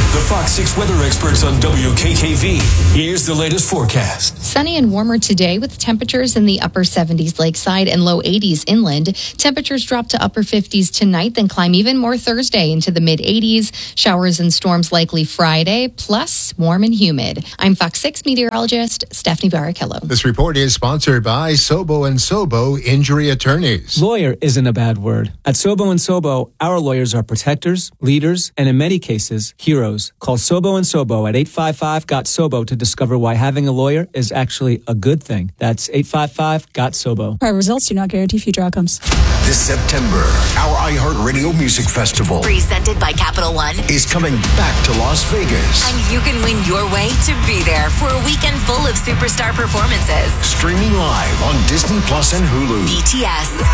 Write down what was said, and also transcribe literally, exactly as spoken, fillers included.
The Fox six weather experts on W K K V. Here's the latest forecast. Sunny and warmer today with temperatures in the upper seventies lakeside and low eighties inland. Temperatures drop to upper fifties tonight, then climb even more Thursday into the mid eighties. Showers and storms likely Friday, plus warm and humid. I'm Fox six meteorologist Stephanie Barrichello. This report is sponsored by Sobo and Sobo Injury Attorneys. Lawyer isn't a bad word. At Sobo and Sobo, our lawyers are protectors, leaders, and in many cases, heroes. Call Sobo and Sobo at eight five five, G O T, S O B O to discover why having a lawyer is actually a good thing. That's eight five five, G O T, S O B O. Prior results do not guarantee future outcomes. This September, our iHeartRadio Music Festival, presented by Capital One, is coming back to Las Vegas. And you can win your way to be there for a weekend full of superstar performances. Streaming live on Disney Plus and Hulu. B T S.